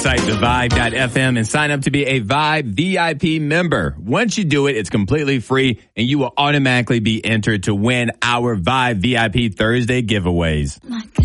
Site thevibe.fm and sign up to be a Vibe VIP member. Once you do it, it's completely free and you will automatically be entered to win our Vibe VIP Thursday giveaways.